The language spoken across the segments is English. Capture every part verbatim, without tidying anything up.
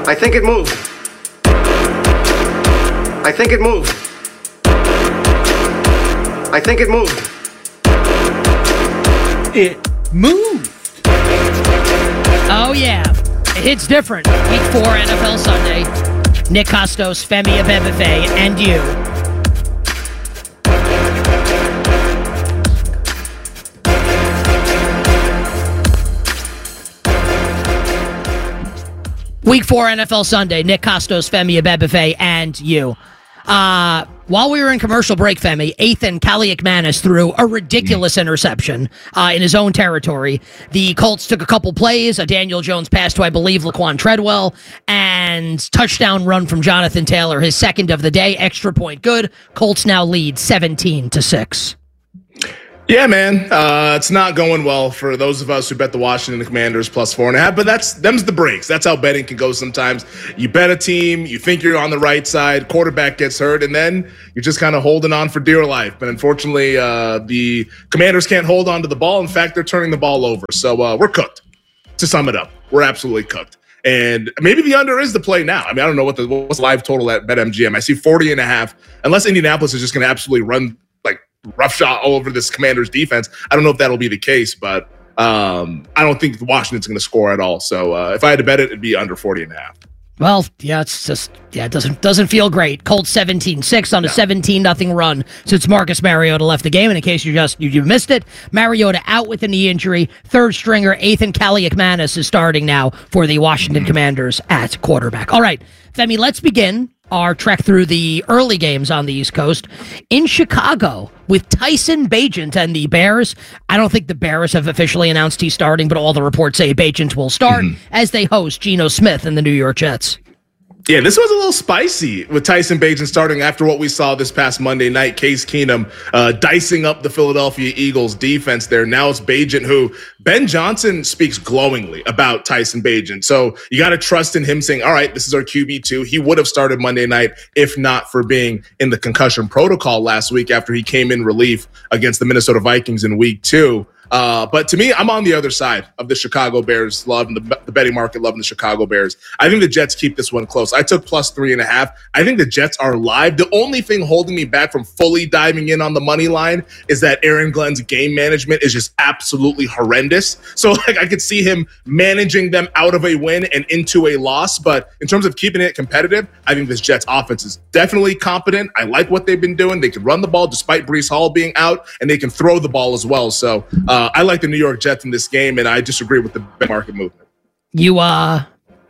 I think it moved. I think it moved. I think it moved. It moved. Oh, yeah. It hits different. Week four, N F L Sunday. Nick Kostos, Femi Abebefe, and you. Week four, N F L Sunday. Nick Kostos, Femi Abebefe, and you. Uh, while we were in commercial break, Femi, Ethan Kaliakmanis threw a ridiculous interception uh, in his own territory. The Colts took a couple plays, a Daniel Jones pass to, I believe, Laquan Treadwell, and touchdown run from Jonathan Taylor, his second of the day, extra point good. Colts now lead seventeen to six. Yeah, man, uh, it's not going well for those of us who bet the Washington Commanders plus four and a half, but that's them's the breaks. That's how betting can go sometimes. You bet a team, you think you're on the right side, quarterback gets hurt, and then you're just kind of holding on for dear life. But unfortunately, uh, the Commanders can't hold on to the ball. In fact, they're turning the ball over. So uh, we're cooked. To sum it up, we're absolutely cooked. And maybe the under is the play now. I mean, I don't know what the what's the live total at BetMGM. I see forty and a half. Unless Indianapolis is just going to absolutely run roughshod all over this Commanders defense. I don't know if that'll be the case, but um, I don't think Washington's going to score at all. So uh, if I had to bet it, it'd be under forty and a half. Well, yeah, it's just, yeah, it doesn't doesn't feel great. Colts seventeen six on a seventeen nothing run since Marcus Mariota left the game. And in case you just you, you missed it, Mariota out with a knee injury. Third stringer Ethan Kaliakmanis is starting now for the Washington Commanders at quarterback. All right, Femi, let's begin our trek through the early games on the East Coast in Chicago with Tyson Bagent and the Bears. I don't think the Bears have officially announced he's starting, but all the reports say Bagent will start mm-hmm. as they host Geno Smith and the New York Jets. Yeah, this was a little spicy with Tyson Bagent starting after what we saw this past Monday night. Case Keenum uh, dicing up the Philadelphia Eagles defense there. Now it's Bagent, who Ben Johnson speaks glowingly about Tyson Bagent. So you got to trust in him saying, all right, this is our Q B two. He would have started Monday night if not for being in the concussion protocol last week after he came in relief against the Minnesota Vikings in week two. Uh, but to me, I'm on the other side of the Chicago Bears love and the, the betting market loving the Chicago Bears. I think the Jets keep this one close. I took plus three and a half. I think the Jets are live. The only thing holding me back from fully diving in on the money line is that Aaron Glenn's game management is just absolutely horrendous. So like I could see him managing them out of a win and into a loss. But in terms of keeping it competitive, I think this Jets offense is definitely competent. I like what they've been doing. They can run the ball despite Breece Hall being out, and they can throw the ball as well. So uh, Uh, I like the New York Jets in this game, and I disagree with the market movement. You uh,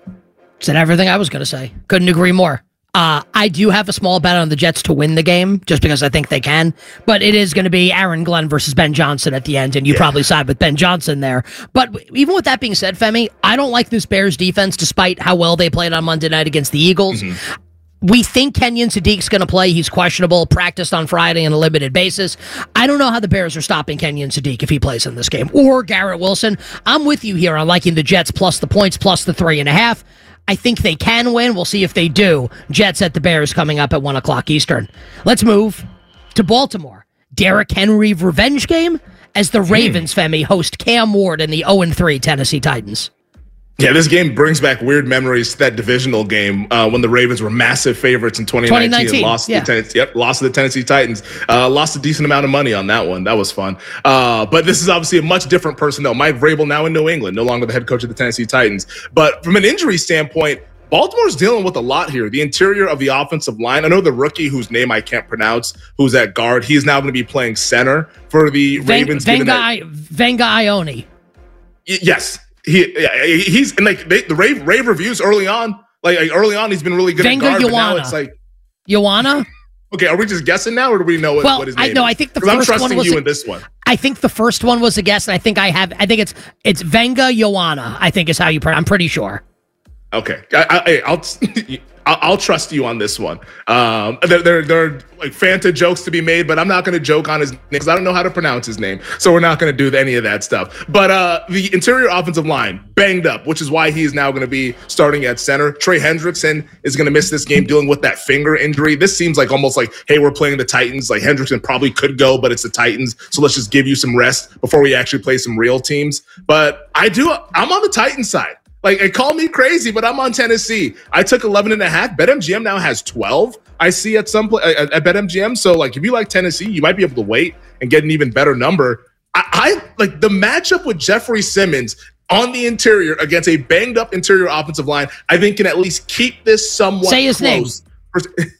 said everything I was going to say. Couldn't agree more. Uh, I do have a small bet on the Jets to win the game, just because I think they can. But it is going to be Aaron Glenn versus Ben Johnson at the end, and you yeah. probably side with Ben Johnson there. But even with that being said, Femi, I don't like this Bears defense, despite how well they played on Monday night against the Eagles. Mm-hmm. We think Kenyon Sadiq's going to play. He's questionable, practiced on Friday on a limited basis. I don't know how the Bears are stopping Kenyon Sadiq if he plays in this game. Or Garrett Wilson. I'm with you here on liking the Jets plus the points, plus the three and a half. I think they can win. We'll see if they do. Jets at the Bears coming up at one o'clock Eastern. Let's move to Baltimore. Derrick Henry revenge game as the Ravens, Femi, host Cam Ward and the oh and three Tennessee Titans. Yeah, this game brings back weird memories to that divisional game uh, when the Ravens were massive favorites in twenty nineteen, twenty nineteen and lost, yeah. to the Tennessee, yep, lost to the Tennessee Titans. Uh, lost a decent amount of money on that one. That was fun. Uh, but this is obviously a much different personnel. Mike Vrabel now in New England, no longer the head coach of the Tennessee Titans. But from an injury standpoint, Baltimore's dealing with a lot here. The interior of the offensive line. I know the rookie whose name I can't pronounce, who's at guard, he's now going to be playing center for the Ven- Ravens. Venga, I- Venga Ione. Y- yes. He yeah, he's and like they, the rave rave reviews early on, like, like early on, he's been really good Venga at guard. Ioana. But now it's like Ioana. Okay, are we just guessing now, or do we know what, well, what his name I know. is? I think the first I'm trusting one was you a, in this one. I think the first one was a guess, and I think I have. I think it's it's Venga Ioana. I think is how you. I'm pretty sure. Okay, I, I, I'll. I'll trust you on this one. Um, there, there, there are like Fanta jokes to be made, but I'm not going to joke on his name because I don't know how to pronounce his name. So we're not going to do any of that stuff. But uh, the interior offensive line banged up, which is why he is now going to be starting at center. Trey Hendrickson is going to miss this game dealing with that finger injury. This seems like almost like, hey, we're playing the Titans. Like Hendrickson probably could go, but it's the Titans. So let's just give you some rest before we actually play some real teams. But I do. I'm on the Titans side. Like, and call me crazy, but I'm on Tennessee. I took eleven and a half. BetMGM now has twelve. I see at some place at, at BetMGM. So, like, if you like Tennessee, you might be able to wait and get an even better number. I, I like the matchup with Jeffrey Simmons on the interior against a banged up interior offensive line. I think can at least keep this somewhat Say his close. Name.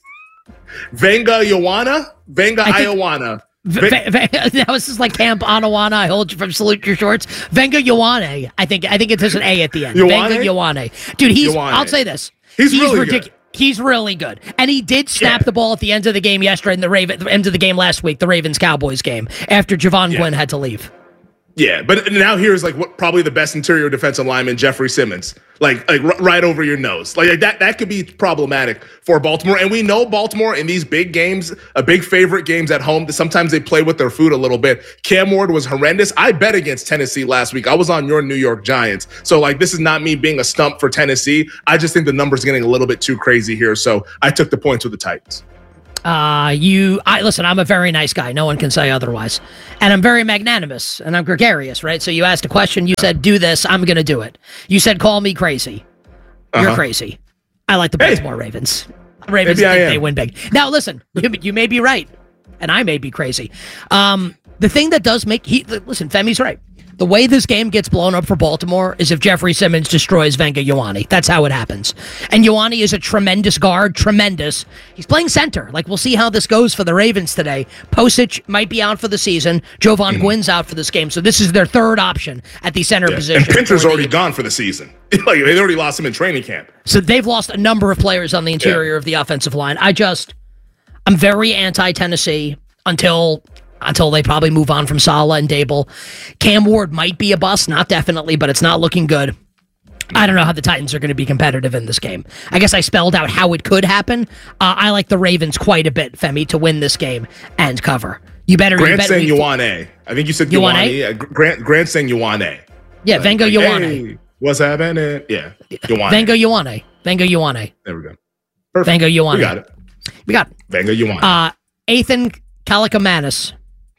Venga Ioana. Venga Ioana. V- v- v- that was just like Camp Anawana. I hold you from salute your shorts. Venga Ioane. I think I think it has an A at the end. Ioane? Venga Ioane. Dude, he's Ioane. I'll say this. He's, he's really ridiculous. Good. He's really good. And he did snap yeah. the ball at the end of the game yesterday in the Raven the end of the game last week, the Ravens-Cowboys game, after Javon yeah. Gwynn had to leave. Yeah, but now here's like what probably the best interior defensive lineman, Jeffrey Simmons, like like r- right over your nose. Like that that could be problematic for Baltimore. And we know Baltimore in these big games, a big favorite games at home, sometimes they play with their food a little bit. Cam Ward was horrendous. I bet against Tennessee last week. I was on your New York Giants. So like this is not me being a stump for Tennessee. I just think the numbers are getting a little bit too crazy here. So I took the points with the Titans. Uh, you, I listen, I'm a very nice guy. No one can say otherwise. And I'm very magnanimous and I'm gregarious, right? So you asked a question. You said, do this. I'm going to do it. You said, call me crazy. You're uh-huh. crazy. I like the Baltimore hey. Ravens. Ravens Maybe think they win big. Now, listen, you, you may be right. And I may be crazy. Um, the thing that does make, he, listen, Femi's right. The way this game gets blown up for Baltimore is if Jeffrey Simmons destroys Venga Ioane. That's how it happens. And Ioane is a tremendous guard, tremendous. He's playing center. Like, we'll see how this goes for the Ravens today. Posich might be out for the season. Jovan mm-hmm. Gwynn's out for this game. So this is their third option at the center yeah. position. And Pinter's already the, gone for the season. Like, they already lost him in training camp. So they've lost a number of players on the interior yeah. of the offensive line. I just, I'm very anti-Tennessee until... until they probably move on from Saleh and Dable. Cam Ward might be a bust, not definitely, but it's not looking good. I don't know how the Titans are going to be competitive in this game. I guess I spelled out how it could happen. Uh, I like the Ravens quite a bit, Femi, to win this game and cover. You better... Grant you better saying Ioane. I think you said Ioane. Yeah, Grant, Grant saying Ioane. Yeah, like, Venga like, Ioane. Hey, what's happening? Yeah, Ioane. Venga Ioane. Venga Ioane. There we go. Perfect. Venga Ioane. We got it. We got it. Venga Ioane. Uh, Ethan Kaliakmanis.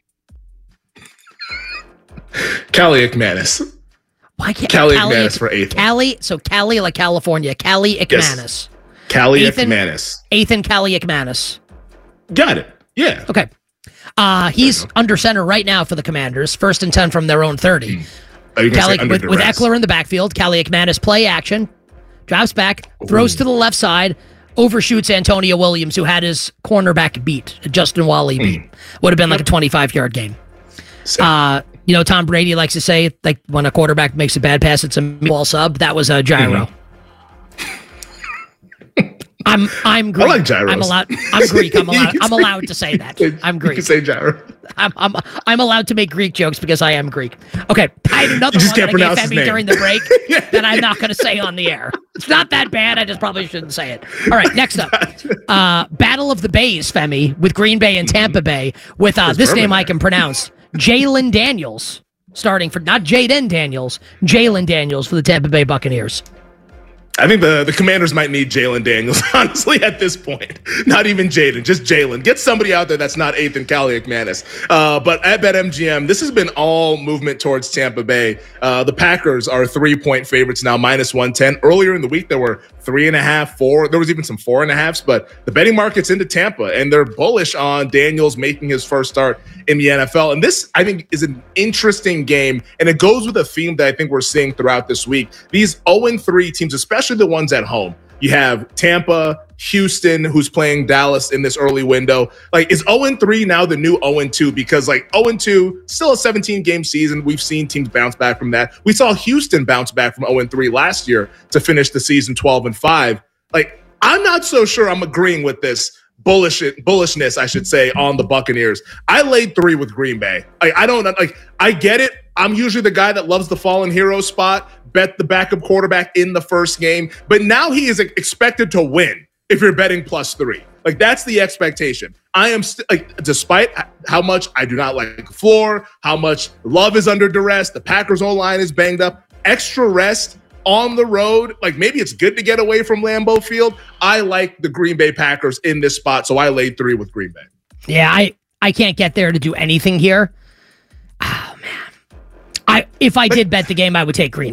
Callie McManus. Why can't Callie McManus for Ethan? Callie, so Callie like California. Callie McManus. Yes. Callie McManus. Ethan Callie McManus. Got it. Yeah. Okay. Uh, he's under center right now for the Commanders. First and ten from their own thirty. Oh, Callie, with, with Eckler in the backfield, Callie McManus play action, drops back, throws Ooh. to the left side, overshoots Antonio Williams, who had his cornerback beat, Justin Wally beat. Mm. Would have been like a twenty-five yard game. Uh, you know, Tom Brady likes to say, like, when a quarterback makes a bad pass, it's a ball sub. That was a gyro. Mm-hmm. I'm I'm Greek. I like gyros. I'm allowed. I'm Greek. I'm allowed. I'm allowed to say that. I'm Greek. You can say gyro. I'm I'm I'm allowed to make Greek jokes because I am Greek. Okay, I had another one that I gave Femi during the break yeah. that I'm not going to say on the air. It's not that bad. I just probably shouldn't say it. All right, next up, uh, Battle of the Bays, Femi, with Green Bay and Tampa Bay, with uh, this name I can pronounce. Jalen Daniels, starting for, not Jaden Daniels, Jalen Daniels for the Tampa Bay Buccaneers. I think the, the Commanders might need Jalen Daniels, honestly, at this point. Not even Jaden, just Jalen. Get somebody out there that's not Ethan Callie McManus. Uh, but at BetMGM, this has been all movement towards Tampa Bay. Uh, the Packers are three-point favorites now, minus one ten. Earlier in the week, there were three and a half, four. There was even some four and a halves, but the betting market's into Tampa, and they're bullish on Daniels making his first start in the N F L. And this, I think, is an interesting game, and it goes with a theme that I think we're seeing throughout this week. These oh and three teams, especially the ones at home. You have Tampa, Houston, who's playing Dallas in this early window. Like, is oh and three now the new oh and two? Because, like, oh and two, still a seventeen-game season. We've seen teams bounce back from that. We saw Houston bounce back from oh and three last year to finish the season twelve and five. Like, I'm not so sure I'm agreeing with this bullish bullishness, I should say, on the Buccaneers. I laid three with Green Bay. Like, I don't, like, I get it. I'm usually the guy that loves the fallen hero spot, bet the backup quarterback in the first game, but now he is expected to win if you're betting plus three. Like, that's the expectation. I am, st- like, despite how much I do not like the floor, how much Love is under duress, the Packers O-line is banged up, extra rest on the road, like, maybe it's good to get away from Lambeau Field. I like the Green Bay Packers in this spot, so I laid three with Green Bay. Yeah, I, I can't get there to do anything here. Oh, man. I If I did bet the game, I would take Green Bay.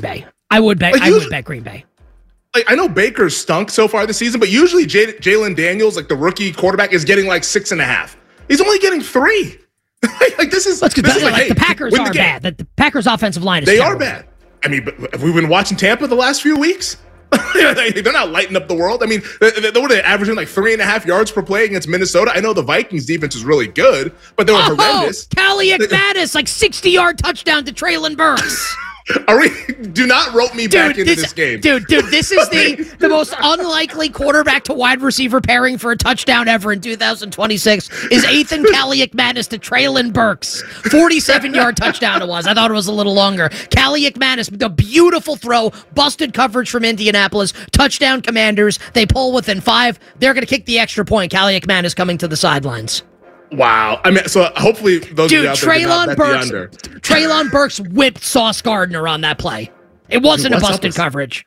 I would bet. Like, I usually, would bet Green Bay. Like, I know Baker's stunk so far this season, but usually J- Jalen Daniels, like the rookie quarterback, is getting like six and a half. He's only getting three. like, like this is, Let's this get is like, like, like hey, the Packers win are the game. bad. The, the Packers offensive line is They terrible. are bad. I mean, but have we been watching Tampa the last few weeks? They're not lighting up the world. I mean, they, they, they were averaging like three and a half yards per play against Minnesota. I know the Vikings defense is really good, but they were Oh, horrendous. Callie McManus, like sixty-yard touchdown to Traylon Burks. Are we? Do not rope me back into this, this game, dude. Dude, this is the the most unlikely quarterback to wide receiver pairing for a touchdown ever in two thousand twenty-six. Is Ethan Callie McManus to Traylon Burks, forty-seven yard touchdown it was. I thought it was a little longer. Callie McManus, the beautiful throw, busted coverage from Indianapolis, touchdown Commanders. They pull within five. They're going to kick the extra point. Callie McManus coming to the sidelines. Wow. I mean, so hopefully those Dude, of you out there did not Traylon bet Burks, the under. Traylon Burks whipped Sauce Gardner on that play. It wasn't What's a up busted with- coverage.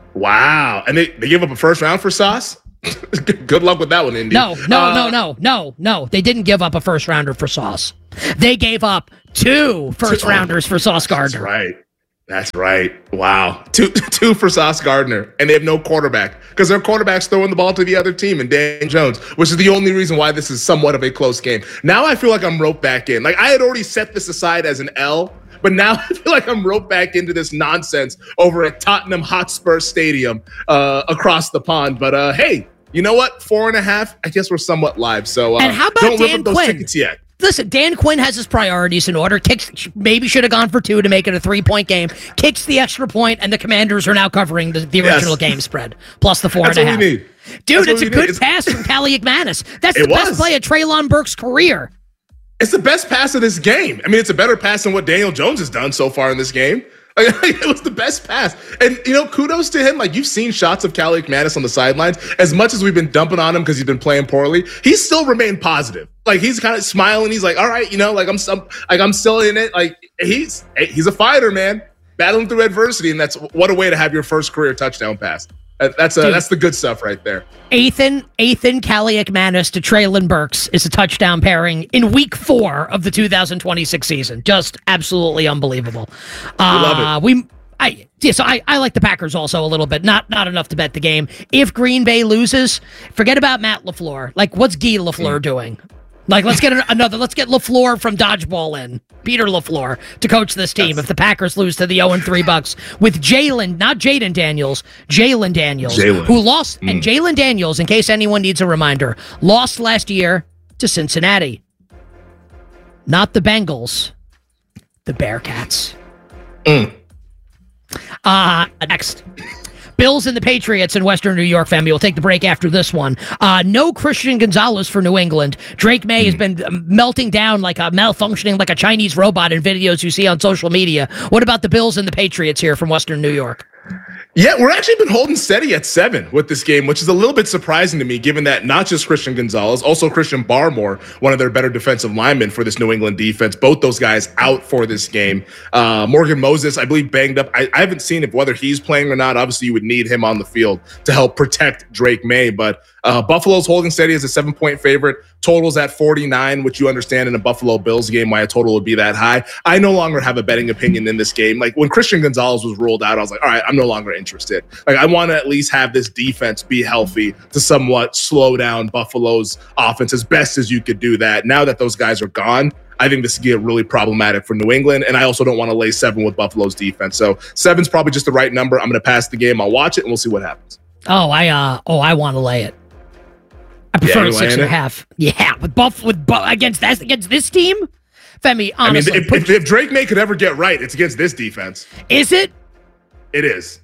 Wow. And they, they give up a first round for Sauce? Good luck with that one, Indy. No, no, Uh, no, no, no, no. They didn't give up a first rounder for Sauce. They gave up two first rounders for Sauce That's Gardner. right. That's right. Wow. Two two for Sauce Gardner, and they have no quarterback because their quarterback's throwing the ball to the other team and Dan Jones, which is the only reason why this is somewhat of a close game. Now I feel like I'm roped back in. Like I had already set this aside as an L, but now I feel like I'm roped back into this nonsense over at Tottenham Hotspur Stadium uh, across the pond. But uh, hey, you know what? Four and a half. I guess we're somewhat live. So uh, And how about don't rip Dan up those Quinn? tickets yet. Listen, Dan Quinn has his priorities in order. Kicks maybe should have gone for two to make it a three-point game. Kicks the extra point, and the Commanders are now covering the, the original Yes. game spread plus the four That's and a what half. we need. Dude, That's it's what a we good need. It's- pass from Callie McManus. That's the It best was. play of Traylon Burks' career. It's the best pass of this game. I mean, it's a better pass than what Daniel Jones has done so far in this game. Like, it was the best pass. And, you know, kudos to him. Like, you've seen shots of Callie McManus on the sidelines. As much as we've been dumping on him because he's been playing poorly, he's still remained positive. Like, he's kind of smiling. He's like, all right, you know, like, I'm, some, like, I'm still in it. Like, he's he's a fighter, man. Battling through adversity. And that's what a way to have your first career touchdown pass. That- That's, uh, Dude. that's the good stuff right there. Ethan, Ethan Callie McManus to Traylon Burks is a touchdown pairing in week four of the two thousand twenty-six season. Just absolutely unbelievable. Uh, love it. We, I, yeah, so I, I like the Packers also a little bit. Not, not enough to bet the game. If Green Bay loses, forget about Matt LaFleur. Like, what's Guy LaFleur doing? Like, let's get another. Let's get LaFleur from dodgeball in. Peter LaFleur to coach this team. Yes. If the Packers lose to the oh and three Bucks with Jalen, not Jaden Daniels, Jalen Daniels, Jalen. who lost, and Jalen Daniels, in case anyone needs a reminder, lost last year to Cincinnati. Not the Bengals, the Bearcats. Mm. Uh, next. Bills and the Patriots in Western New York, family. We'll take the break after this one. Uh, no Christian Gonzalez for New England. Drake May has been melting down like a malfunctioning like a Chinese robot in videos you see on social media. What about the Bills and the Patriots here from Western New York? Yeah, we're actually been holding steady at seven with this game, which is a little bit surprising to me, given that not just Christian Gonzalez, also Christian Barmore, one of their better defensive linemen for this New England defense. Both those guys out for this game. Uh, Morgan Moses, I believe, banged up. I, I haven't seen if whether he's playing or not. Obviously, you would need him on the field to help protect Drake May. But uh, Buffalo's holding steady as a seven-point favorite. Totals at forty-nine, which you understand in a Buffalo Bills game why a total would be that high. I no longer have a betting opinion in this game. Like when Christian Gonzalez was ruled out, I was like, all right, I'm no longer interested. Like I want to at least have this defense be healthy to somewhat slow down Buffalo's offense as best as you could do that. Now that those guys are gone, I think this could get really problematic for New England. And I also don't want to lay seven with Buffalo's defense. So seven's probably just the right number. I'm going to pass the game. I'll watch it and we'll see what happens. Oh, I uh oh, I want to lay it. I prefer Yeah, you six laying and a it? half. Yeah, with Buff with Bu- against that against this team, Femi. I mean, Honestly, if, put- if, if Drake May could ever get right, it's against this defense. is it? It is.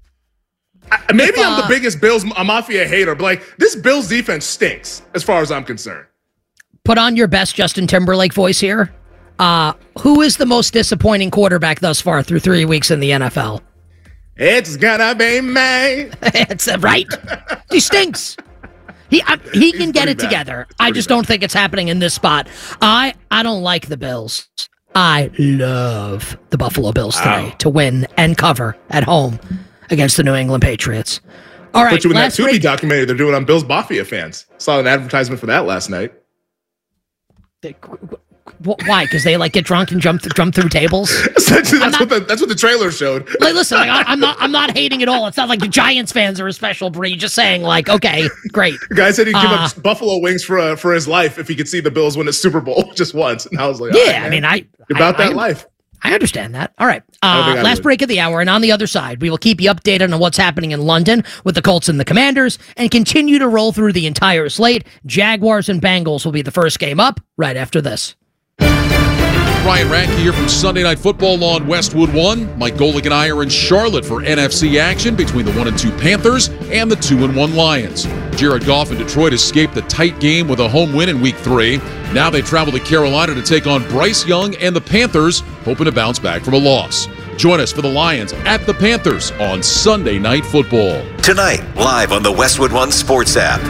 I, maybe If, I'm uh, the biggest Bills a Mafia hater, but like this Bills defense stinks as far as I'm concerned. Put on your best Justin Timberlake voice here. Uh, who is the most disappointing quarterback thus far through three weeks in the N F L? It's gonna be me. It's uh, right. He stinks. He I, he can get pretty it bad. together. It's I pretty just bad. don't think it's happening in this spot. I I don't like the Bills. I love the Buffalo Bills today Wow. to win and cover at home against the New England Patriots. All right, Put you in that last Tubi break. documentary they're doing on Bills Mafia fans. Saw an advertisement for that last night. Wh- Why? Because they like get drunk and jump th- jump through tables. Essentially, that's not, what the that's what the trailer showed. Like, listen, like, I, I'm not I'm not hating at all. It's not like the Giants fans are a special breed. Just saying, like, okay, great. The guy said he'd give uh, up Buffalo wings for uh, for his life if he could see the Bills win a Super Bowl just once. And I was like, yeah, right, I mean, I about I, that I, life. I understand that. All right. Uh, I last would. break of the hour. And on the other side, we will keep you updated on what's happening in London with the Colts and the Commanders and continue to roll through the entire slate. Jaguars and Bengals will be the first game up right after this. Ryan Radke here from Sunday Night Football on Westwood One. Mike Golick and I are in Charlotte for N F C action between the one and two Panthers and the two and one Lions. Jared Goff and Detroit escaped the tight game with a home win in week three. Now they travel to Carolina to take on Bryce Young and the Panthers, hoping to bounce back from a loss. Join us for the Lions at the Panthers on Sunday Night Football. Tonight, live on the Westwood One Sports app.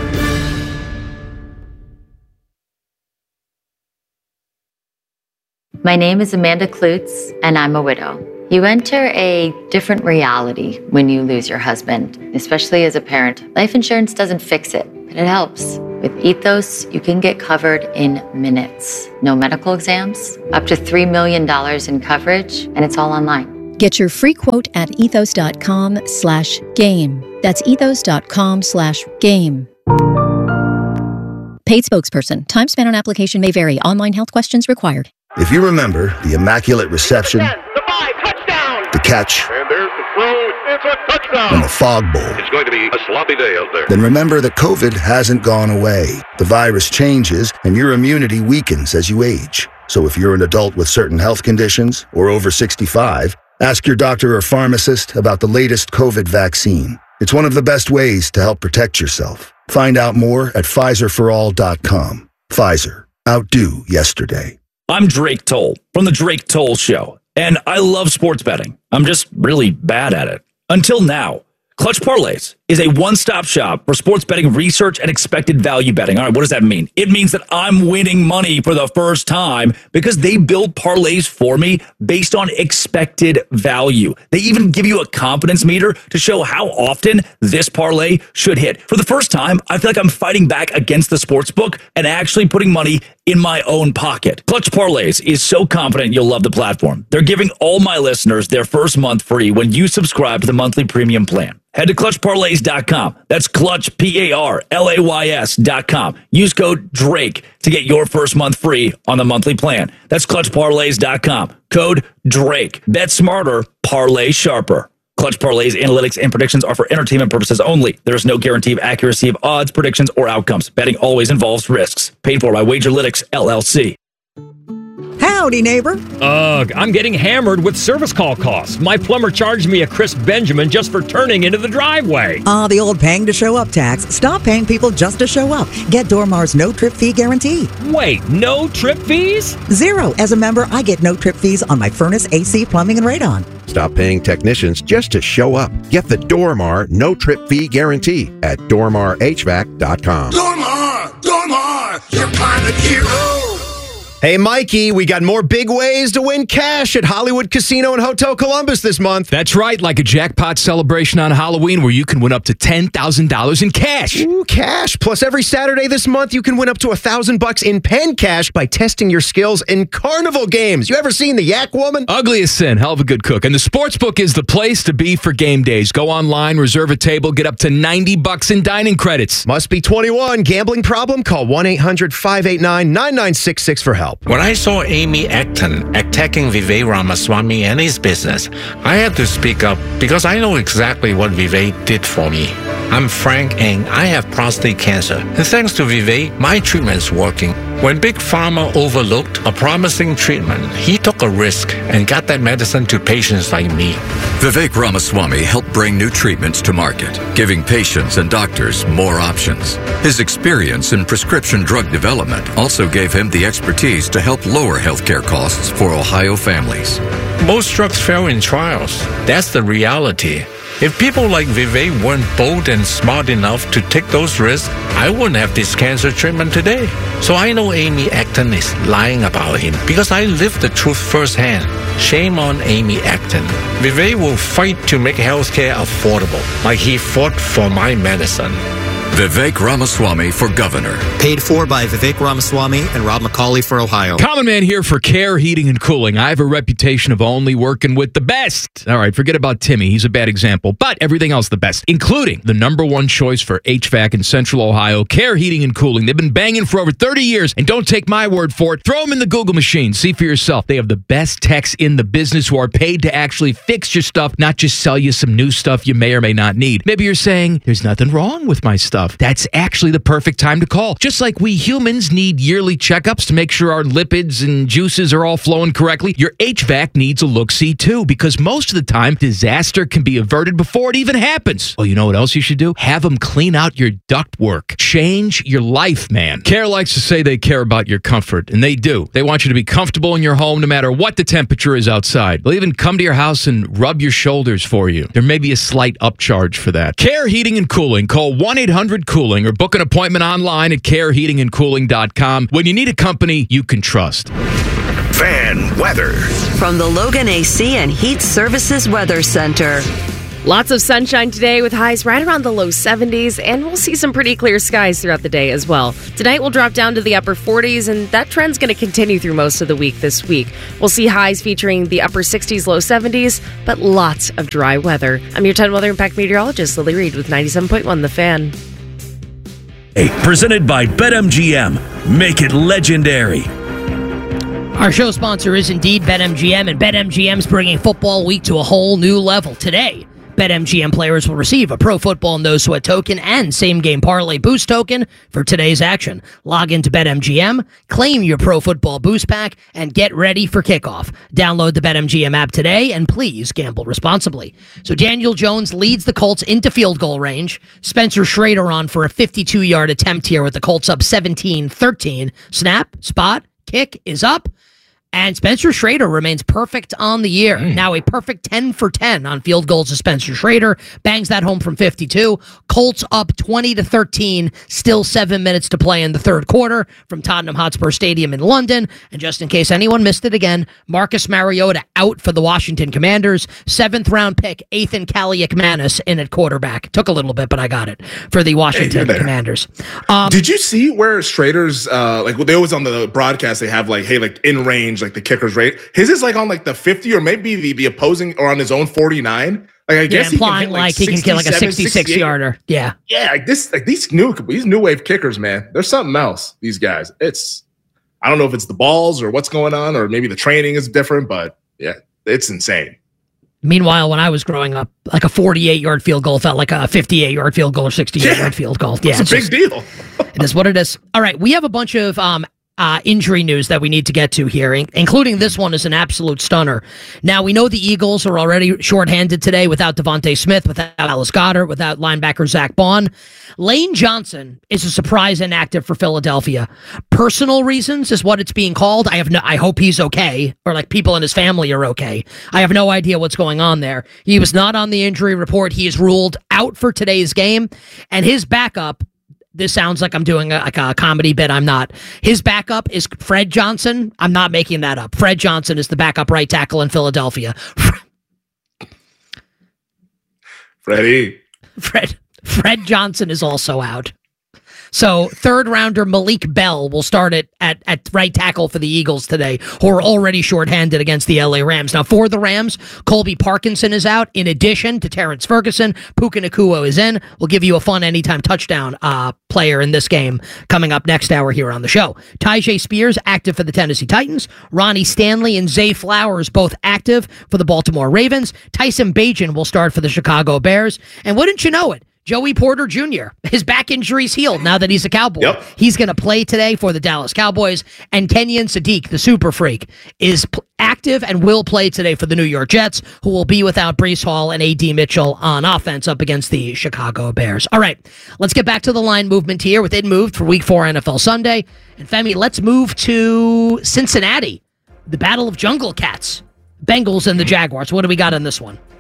My name is Amanda Klutz, and I'm a widow. You enter a different reality when you lose your husband, especially as a parent. Life insurance doesn't fix it, but it helps. With Ethos, you can get covered in minutes. No medical exams, up to three million dollars in coverage, and it's all online. Get your free quote at ethos.com slash game. That's ethos.com slash game. Paid spokesperson. Time spent on application may vary. Online health questions required. If you remember the immaculate reception, the five, touchdown, the catch, and there's the throw, it's a touchdown, and the fog bowl, it's going to be a sloppy day out there. Then remember that COVID hasn't gone away. The virus changes, and your immunity weakens as you age. So if you're an adult with certain health conditions or over sixty-five, ask your doctor or pharmacist about the latest COVID vaccine. It's one of the best ways to help protect yourself. Find out more at Pfizer for all dot com. Pfizer. Outdo yesterday. I'm Drake Toll from The Drake Toll Show, and I love sports betting. I'm just really bad at it. Until now. Clutch Parlays is a one-stop shop for sports betting research and expected value betting. All right, what does that mean? It means that I'm winning money for the first time because they build parlays for me based on expected value. They even give you a confidence meter to show how often this parlay should hit. For the first time, I feel like I'm fighting back against the sports book and actually putting money in my own pocket. Clutch Parlays is so confident you'll love the platform. They're giving all my listeners their first month free when you subscribe to the monthly premium plan. Head to clutch parlays dot com. That's Clutch, P A R L A Y S dot com. Use code DRAKE to get your first month free on the monthly plan. That's clutch parlays dot com. Code DRAKE. Bet smarter, parlay sharper. Clutch Parlays analytics and predictions are for entertainment purposes only. There is no guarantee of accuracy of odds, predictions, or outcomes. Betting always involves risks. Paid for by Wagerlytics, L L C. Howdy, neighbor. Ugh, I'm getting hammered with service call costs. My plumber charged me a crisp Benjamin just for turning into the driveway. Ah, uh, the old paying to show up tax. Stop paying people just to show up. Get Dormar's no trip fee guarantee. Wait, no trip fees? Zero. As a member, I get no trip fees on my furnace, A C, plumbing, and radon. Stop paying technicians just to show up. Get the Dormar no trip fee guarantee at dormar h v a c dot com. Dormar! Dormar! Your pilot hero! Hey, Mikey, we got more big ways to win cash at Hollywood Casino and Hotel Columbus this month. That's right, like a jackpot celebration on Halloween where you can win up to ten thousand dollars in cash. Ooh, cash. Plus, every Saturday this month, you can win up to one thousand bucks in pen cash by testing your skills in carnival games. You ever seen the Yak Woman? Ugly as sin. Hell of a good cook. And the Sportsbook is the place to be for game days. Go online, reserve a table, get up to ninety bucks in dining credits. Must be twenty-one. Gambling problem? Call one eight hundred five eight nine nine nine six six for help. When I saw Amy Acton attacking Vivek Ramaswamy and his business, I had to speak up because I know exactly what Vivek did for me. I'm Frank and I have prostate cancer. And thanks to Vivek, my treatment's working. When Big Pharma overlooked a promising treatment, he took a risk and got that medicine to patients like me. Vivek Ramaswamy helped bring new treatments to market, giving patients and doctors more options. His experience in prescription drug development also gave him the expertise to help lower healthcare costs for Ohio families. Most drugs fail in trials. That's the reality. If people like Vivek weren't bold and smart enough to take those risks, I wouldn't have this cancer treatment today. So I know Amy Acton is lying about him because I lived the truth firsthand. Shame on Amy Acton. Vivek will fight to make healthcare affordable, like he fought for my medicine. Vivek Ramaswamy for governor. Paid for by Vivek Ramaswamy and Rob McCauley for Ohio. Common Man here for Care Heating and Cooling. I have a reputation of only working with the best. All right, forget about Timmy. He's a bad example, but everything else the best, including the number one choice for H V A C in Central Ohio, Care Heating and Cooling. They've been banging for over thirty years, and don't take my word for it. Throw them in the Google machine. See for yourself. They have the best techs in the business who are paid to actually fix your stuff, not just sell you some new stuff you may or may not need. Maybe you're saying, there's nothing wrong with my stuff. That's actually the perfect time to call. Just like we humans need yearly checkups to make sure our lipids and juices are all flowing correctly, your H V A C needs a look-see too, because most of the time, disaster can be averted before it even happens. Well, you know what else you should do? Have them clean out your ductwork. Change your life, man. Care likes to say they care about your comfort, and they do. They want you to be comfortable in your home no matter what the temperature is outside. They'll even come to your house and rub your shoulders for you. There may be a slight upcharge for that. Care Heating and Cooling. Call one eight hundred cooling or book an appointment online at care heating and cooling dot com when you need a company you can trust. Fan weather. From the Logan A C and Heat Services Weather Center. Lots of sunshine today with highs right around the low seventies, and we'll see some pretty clear skies throughout the day as well. Tonight we'll drop down to the upper forties, and that trend's going to continue through most of the week this week. We'll see highs featuring the upper sixties, low seventies, but lots of dry weather. I'm your ten Weather Impact meteorologist, Lily Reed, with ninety-seven point one The Fan. Hey, presented by BetMGM. Make it legendary. Our show sponsor is indeed BetMGM, and BetMGM's bringing football week to a whole new level today. BetMGM players will receive a Pro Football No Sweat token and Same Game Parlay Boost token for today's action. Log into BetMGM, claim your Pro Football Boost Pack, and get ready for kickoff. Download the BetMGM app today, and please gamble responsibly. So Daniel Jones leads the Colts into field goal range. Spencer Schrader on for a fifty-two-yard attempt here with the Colts up seventeen thirteen. Snap, spot, kick is up. And Spencer Schrader remains perfect on the year. Mm. Now a perfect ten for ten on field goals to Spencer Schrader. Bangs that home from fifty-two. Colts up twenty to thirteen. Still seven minutes to play in the third quarter from Tottenham Hotspur Stadium in London. And just in case anyone missed it again, Marcus Mariota out for the Washington Commanders. Seventh round pick, Ethan Kaliakmanis in at quarterback. Took a little bit, but I got it for the Washington hey, Commanders. Um, Did you see where Schrader's, uh, like they always on the broadcast, they have like, hey, like in range, like the kicker's rate. His is like on like the fifty or maybe the, the opposing or on his own forty-nine. Like I guess yeah, implying he can hit, like, like he can get like a sixty-six yarder. Yeah. Yeah, like this like these new these new wave kickers, man. There's something else. These guys. It's I don't know if it's the balls or what's going on, or maybe the training is different, but yeah, it's insane. Meanwhile, when I was growing up, like a forty-eight-yard field goal felt like a fifty-eight-yard field goal or sixty-eight-yard yeah. field goal. Yeah, it's a big just, deal. It is what it is. All right, we have a bunch of um Uh, injury news that we need to get to here, including this one is an absolute stunner. Now, we know the Eagles are already shorthanded today without Devontae Smith, without Alice Goddard, without linebacker Zach Bond. Lane Johnson is a surprise inactive for Philadelphia. Personal reasons is what it's being called. I have no, I hope he's okay, or like people in his family are okay. I have no idea what's going on there. He was not on the injury report. He is ruled out for today's game, and his backup, this sounds like I'm doing a, like a comedy bit. I'm not. His backup is Fred Johnson. I'm not making that up. Fred Johnson is the backup right tackle in Philadelphia. Freddie. Fred Fred Johnson is also out. So third rounder Malik Bell will start it at, at right tackle for the Eagles today, who are already shorthanded against the L A Rams. Now for the Rams, Colby Parkinson is out, in addition to Terrence Ferguson. Puka Nacua is in. We'll give you a fun anytime touchdown uh, player in this game coming up next hour here on the show. Tyjae Spears active for the Tennessee Titans. Ronnie Stanley and Zay Flowers both active for the Baltimore Ravens. Tyson Bagent will start for the Chicago Bears. And wouldn't you know it, Joey Porter Junior, his back injury's healed now that he's a Cowboy. Yep. He's going to play today for the Dallas Cowboys. And Kenyon Sadiq, the super freak, is p- active and will play today for the New York Jets, who will be without Breece Hall and A D Mitchell on offense up against the Chicago Bears. All right, let's get back to the line movement here with It Moved for Week four N F L Sunday. And Femi, let's move to Cincinnati, the Battle of Jungle Cats. Bengals and the Jaguars. What do we got on this one?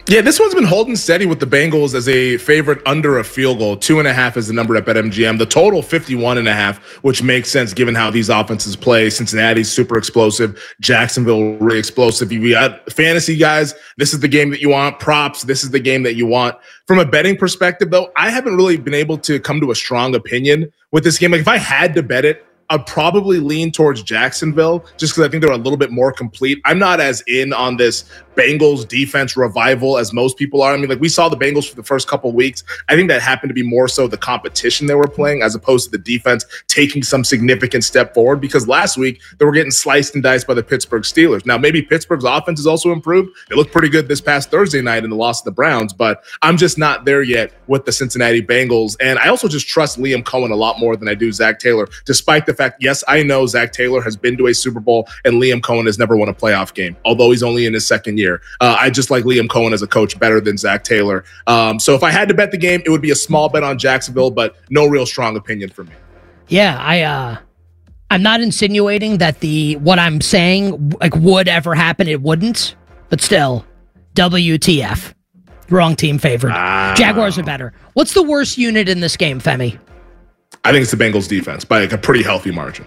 Yeah, this one's been holding steady with the Bengals as a favorite under a field goal. Two and a half is the number at BetMGM. The total fifty-one and a half, which makes sense given how these offenses play. Cincinnati's super explosive. Jacksonville really explosive. You got fantasy guys. This is the game that you want. Props. This is the game that you want. From a betting perspective, though, I haven't really been able to come to a strong opinion with this game. Like if I had to bet it, I'd probably lean towards Jacksonville just because I think they're a little bit more complete. I'm not as in on this Bengals defense revival as most people are. I mean, like we saw the Bengals for the first couple of weeks. I think that happened to be more so the competition they were playing as opposed to the defense taking some significant step forward because last week they were getting sliced and diced by the Pittsburgh Steelers. Now, maybe Pittsburgh's offense has also improved. They looked pretty good this past Thursday night in the loss to the Browns, but I'm just not there yet with the Cincinnati Bengals. And I also just trust Liam Cohen a lot more than I do Zach Taylor, despite the fact, yes, I know Zach Taylor has been to a Super Bowl and Liam Cohen has never won a playoff game, although he's only in his second year. Uh, I just like Liam Cohen as a coach better than Zach Taylor. Um, so if I had to bet the game, it would be a small bet on Jacksonville, but no real strong opinion for me. Yeah, I, uh, I'm not insinuating that the what I'm saying like would ever happen. It wouldn't, but still, W T F. Wrong team favored. Wow. Jaguars are better. What's the worst unit in this game, Femi? I think it's the Bengals defense by like a pretty healthy margin.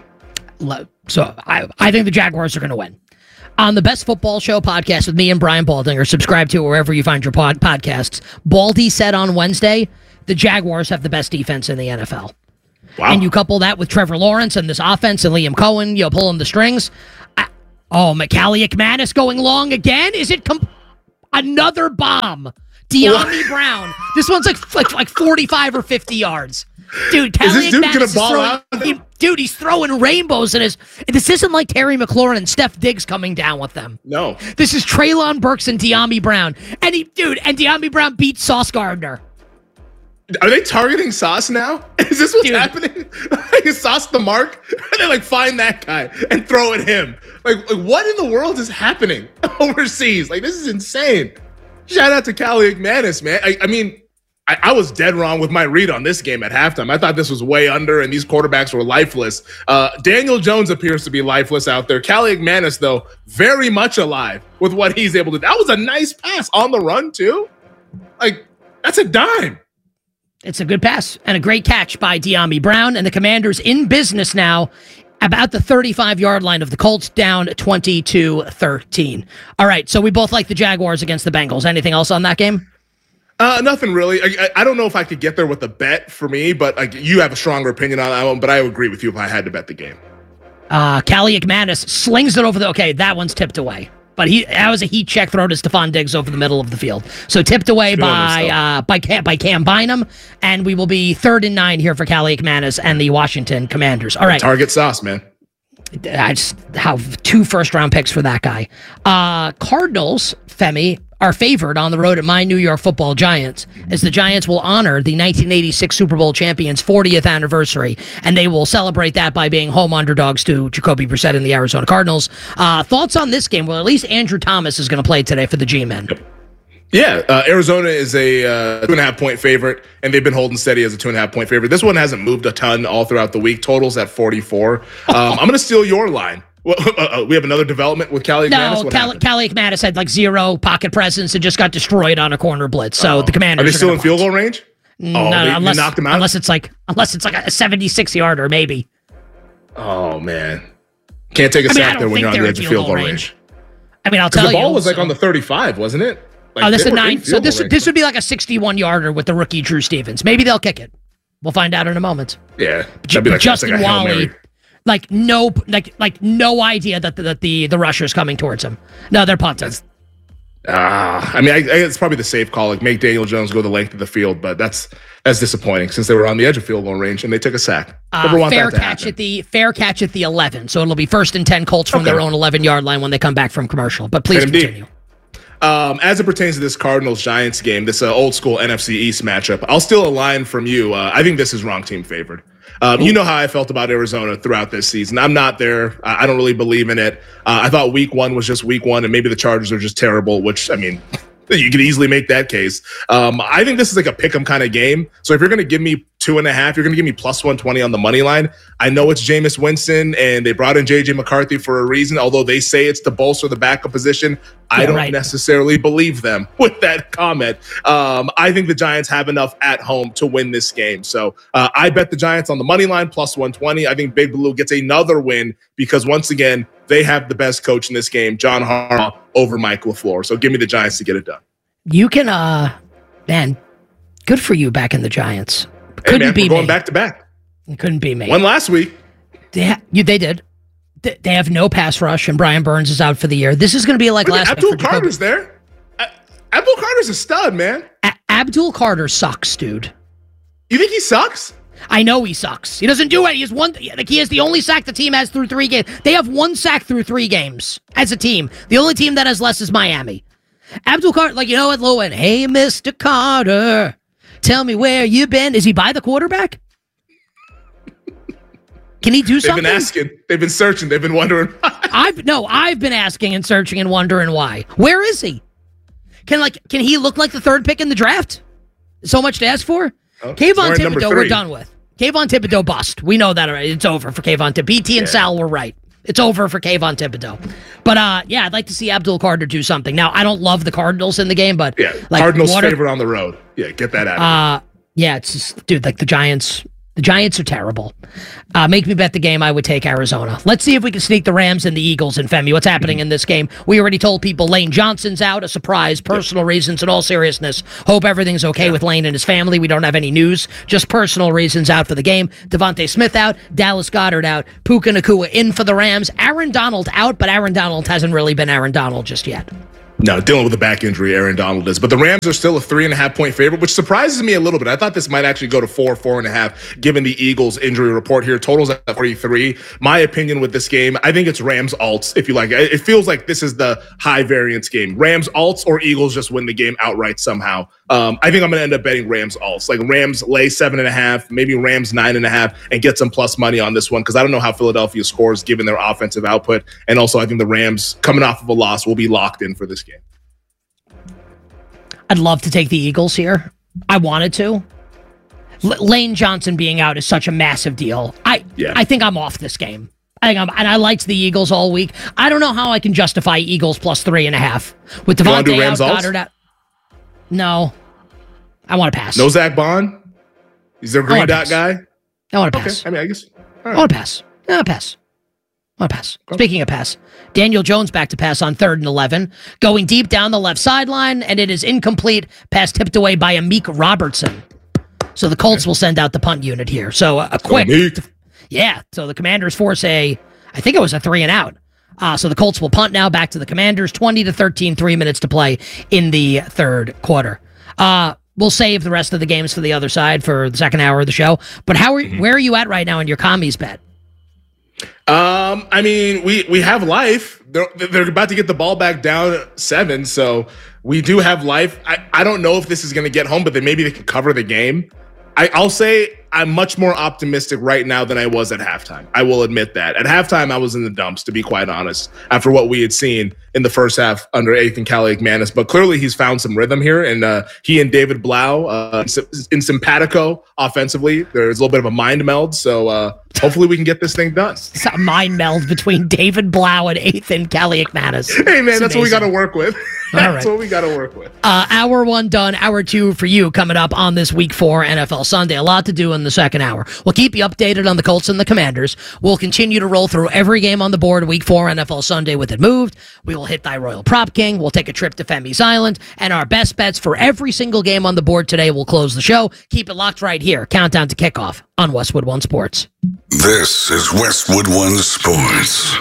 So I, I think the Jaguars are going to win. On the Best Football Show podcast with me and Brian Baldinger, subscribe to wherever you find your pod podcasts. Baldy said on Wednesday, the Jaguars have the best defense in the N F L. Wow. And you couple that with Trevor Lawrence and this offense and Liam Cohen, you know, pulling the strings. I, oh, McCallie McManus going long again? Is it com- another bomb? De'Ami Brown. This one's like, like like forty-five or fifty yards. Dude, Kelly is this dude McManus gonna is ball throwing, out? he, dude, he's throwing rainbows in his. This isn't like Terry McLaurin and Steph Diggs coming down with them. No, this is Treylon Burks and De'Ami Brown, and he, dude, and De'Ami Brown beat Sauce Gardner. Are they targeting Sauce now? Is this what's dude. happening? Is Sauce the mark? They like find that guy and throw at him. Like, like, what in the world is happening overseas? Like, this is insane. Shout out to Callie McManus, man. I, I mean. I, I was dead wrong with my read on this game at halftime. I thought this was way under, and these quarterbacks were lifeless. Uh, Daniel Jones appears to be lifeless out there. Callie McManus, though, very much alive with what he's able to do. That was a nice pass on the run, too. Like, that's a dime. It's a good pass and a great catch by De'Ami Brown, and the Commanders in business now about the thirty-five-yard line of the Colts, down twenty-two thirteen. All right, so we both like the Jaguars against the Bengals. Anything else on that game? Uh, nothing really. I, I don't know if I could get there with a bet for me, but like you have a stronger opinion on that one. But I would agree with you if I had to bet the game. Uh, Callie McManus slings it over the. Okay, that one's tipped away, but he that was a heat check throw to Stephon Diggs over the middle of the field. So tipped away Good by uh, by Cam, by Cam Bynum, and we will be third and nine here for Callie McManus and the Washington Commanders. All right, target sauce, man. I just have two first round picks for that guy. Uh, Cardinals, Femi, are favored on the road at my New York Football Giants, as the Giants will honor the nineteen eighty-six Super Bowl champions' fortieth anniversary, and they will celebrate that by being home underdogs to Jacoby Brissett and the Arizona Cardinals. Uh, thoughts on this game? Well, at least Andrew Thomas is going to play today for the G-Men. Yeah, uh, Arizona is a uh, two and a half point favorite, and they've been holding steady as a two and a half point favorite. This one hasn't moved a ton all throughout the week. Totals at forty-four. Um, I'm going to steal your line. Well, uh, we have another development with Callie McManus. No, Callie, Callie McManus had like zero pocket presence and just got destroyed on a corner blitz. So oh. the Commanders are they still are in field goal range? No, oh, no they, unless, they knocked him out. Unless it's like unless it's like a seventy-six yarder, maybe. Oh man, can't take a I mean, sack there when you're on the edge of field goal range. range. I mean, I'll tell the you. The ball was like so. on the thirty-five, wasn't it? Like, oh, this is nine. So this range. this would be like a sixty-one yarder with the rookie Drew Stevens. Maybe they'll kick it. We'll find out in a moment. Yeah, J- be like, Justin like Wally. Like no, like like no idea that the, that the the rusher's coming towards him. No, they're punting. Ah, uh, I mean, I, I, it's probably the safe call. Like make Daniel Jones go the length of the field, but that's that's disappointing since they were on the edge of field goal range and they took a sack. Never uh, want fair that to catch happen. at the fair catch at the eleven. So it'll be first and ten Colts from okay. their own eleven yard line when they come back from commercial. But please Indeed. continue. Um, as it pertains to this Cardinals-Giants game, this uh, old school N F C East matchup, I'll steal a line from you. Uh, I think this is wrong team favored. Um, you know how I felt about Arizona throughout this season. I'm not there. I don't really believe in it. Uh, I thought week one was just week one, and maybe the Chargers are just terrible, which, I mean, you could easily make that case. Um, I think this is like a pick 'em kind of game. So if you're going to give me two and a half. You're going to give me plus one twenty on the money line. I know it's Jameis Winston, and they brought in J J McCarthy for a reason, although they say it's to bolster the backup position. I Yeah, don't right. necessarily believe them with that comment. Um, I think the Giants have enough at home to win this game. So uh, I bet the Giants on the money line, plus one twenty. I think Big Blue gets another win because, once again, they have the best coach in this game, John Harbaugh, over Mike LaFleur. So give me the Giants to get it done. You can, uh, man, good for you back in the Giants. Hey, Couldn't man, be we're going me. back to back. It couldn't be me. One last week. They, ha- you, they did. They, they have no pass rush, and Brian Burns is out for the year. This is going to be like Look, last Abdul week. for Jacoby. Carter's there. Uh, Abdul Carter's a stud, man. A- Abdul Carter sucks, dude. You think he sucks? I know he sucks. He doesn't do it. He has one. Like he has the only sack the team has through three games. They have one sack through three games as a team. The only team that has less is Miami. Abdul Carter, like you know what, Lowen? Hey, Mister Carter, tell me where you been. Is he by the quarterback? Can he do They've something? been asking. They've been searching. They've been wondering. I've no. I've been asking and searching and wondering why. Where is he? Can like can he look like the third pick in the draft? So much to ask for. Oh, Kayvon we're at number Thibodeau, three. we're done with. Kayvon Thibodeau bust. We know that already. It's over for Kayvon Thibodeau. B T and Yeah. Sal were right. It's over for Kayvon Thibodeau. But uh, yeah, I'd like to see Abdul Carter do something. Now, I don't love the Cardinals in the game, but Yeah, like, Cardinals what are- favorite on the road. Yeah, get that out of here. Uh, yeah, it's just, dude, like the Giants. The Giants are terrible. Uh, make me bet the game. I would take Arizona. Let's see if we can sneak the Rams and the Eagles in Femi. What's happening in this game? We already told people Lane Johnson's out, a surprise, personal reasons. In all seriousness, hope everything's okay with Lane and his family. We don't have any news, just personal reasons out for the game. Devontae Smith out, Dallas Goedert out, Puka Nacua in for the Rams. Aaron Donald out, but Aaron Donald hasn't really been Aaron Donald just yet. No, dealing with a back injury, Aaron Donald is. But the Rams are still a three and a half point favorite, which surprises me a little bit. I thought this might actually go to four, four and a half, given the Eagles injury report here. Totals at forty-three. My opinion with this game, I think it's Rams alts, if you like. It feels like this is the high variance game. Rams alts or Eagles just win the game outright somehow. Um, I think I'm going to end up betting Rams alts. Like Rams lay seven and a half, maybe Rams nine and a half, and get some plus money on this one because I don't know how Philadelphia scores given their offensive output. And also, I think the Rams, coming off of a loss, will be locked in for this game. I'd love to take the Eagles here. I wanted to. L- Lane Johnson being out is such a massive deal. I Yeah. I think I'm off this game. I think I'm, and I liked the Eagles all week. I don't know how I can justify Eagles plus three and a half with You wanna do Devontae out, Rams alts? Goddard out. No, I want to pass. No Zach Bond? He's their I green wanna dot pass. guy? I want to Okay, pass. I mean, I guess. All I want to pass. I want to pass. I want to pass. Speaking of pass, Daniel Jones back to pass on third and eleven, going deep down the left sideline, and it is incomplete. Pass tipped away by Amik Robertson. So the Colts will send out the punt unit here. So uh, a quick, Amik. yeah. So the Commanders force a, I think it was a three and out. Uh, so the Colts will punt now back to the Commanders. twenty to thirteen, three minutes to play in the third quarter. Uh, we'll save the rest of the games for the other side for the second hour of the show. But how are where are you at right now in your commies bet? Um, I mean, we we have life. They're, they're about to get the ball back down at seven, so we do have life. I, I don't know if this is going to get home, but then maybe they can cover the game. I, I'll say I'm much more optimistic right now than I was at halftime. I will admit that. At halftime, I was in the dumps, to be quite honest, after what we had seen in the first half under Ethan Caliac-Manis. But clearly he's found some rhythm here, and uh, he and David Blau uh, in simpatico offensively. There's a little bit of a mind meld, so uh, hopefully we can get this thing done. It's a mind meld between David Blau and Ethan Caliac-Manis. Hey, man, It's that's what we amazing. got to work with. All That's right. what we got to work with. Uh, hour one done, hour two for you coming up on this week four N F L Sunday. A lot to do in the second hour. We'll keep you updated on the Colts and the Commanders. We'll continue to roll through every game on the board week four N F L Sunday with it moved. We will hit Thy Royal Prop King. We'll take a trip to Femi's Island. And our best bets for every single game on the board today will close the show. Keep it locked right here. Countdown to kickoff on Westwood One Sports. This is Westwood One Sports.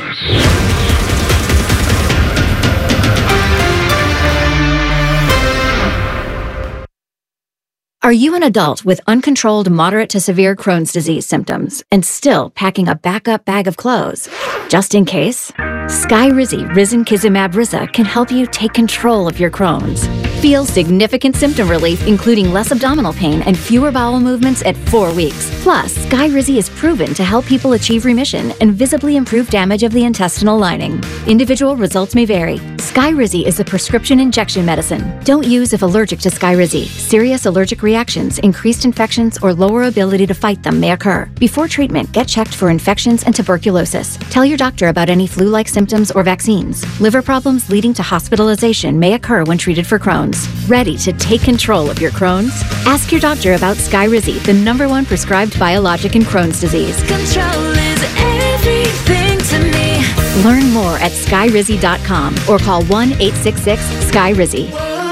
Are you an adult with uncontrolled moderate to severe Crohn's disease symptoms and still packing a backup bag of clothes? Just in case, Skyrizi Risankizumab Riza can help you take control of your Crohn's. Feel significant symptom relief, including less abdominal pain and fewer bowel movements at four weeks. Plus, Skyrizi is proven to help people achieve remission and visibly improve damage of the intestinal lining. Individual results may vary. Skyrizi is a prescription injection medicine. Don't use if allergic to Skyrizi. Serious allergic reactions, increased infections, or lower ability to fight them may occur. Before treatment, get checked for infections and tuberculosis. Tell your doctor about any flu-like symptoms or vaccines. Liver problems leading to hospitalization may occur when treated for Crohn's. Ready to take control of your Crohn's? Ask your doctor about Skyrizi, the number one prescribed biologic in Crohn's disease. Control is everything to me. Learn more at skyrizi dot com or call one eight six six sky rizi.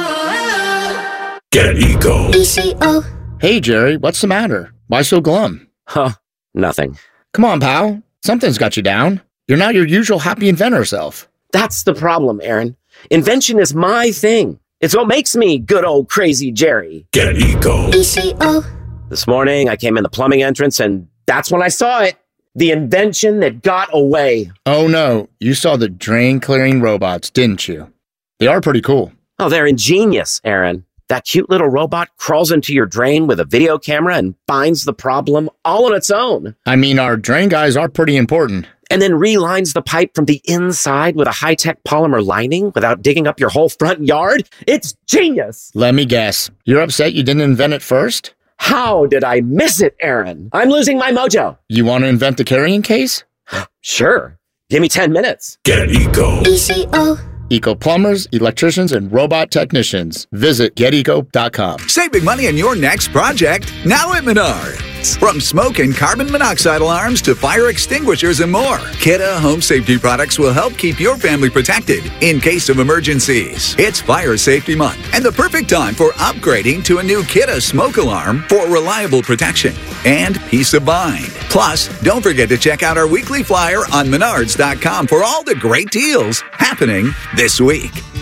Get Eco. E C O. Hey, Jerry, what's the matter? Why so glum? Huh, nothing. Come on, pal. Something's got you down. You're not your usual happy inventor self. That's the problem, Aaron. Invention is my thing. It's what makes me good old crazy Jerry. Get Eco. E C O. This morning, I came in the plumbing entrance, and that's when I saw it. The invention that got away. Oh, no. You saw the drain clearing robots, didn't you? They are pretty cool. Oh, they're ingenious, Aaron. That cute little robot crawls into your drain with a video camera and finds the problem all on its own. I mean, our drain guys are pretty important. And then relines the pipe from the inside with a high-tech polymer lining without digging up your whole front yard. It's genius. Let me guess. You're upset you didn't invent it first? How did I miss it, Aaron? I'm losing my mojo. You want to invent the carrying case? Sure. Give me ten minutes. Get Eco. E C O. Eco plumbers, electricians, and robot technicians. Visit get eco dot com. Save big money on your next project now at Menards. From smoke and carbon monoxide alarms to fire extinguishers and more, Kidde home safety products will help keep your family protected in case of emergencies. It's Fire Safety Month and the perfect time for upgrading to a new Kidde smoke alarm for reliable protection and peace of mind. Plus, don't forget to check out our weekly flyer on menards dot com for all the great deals happening this week.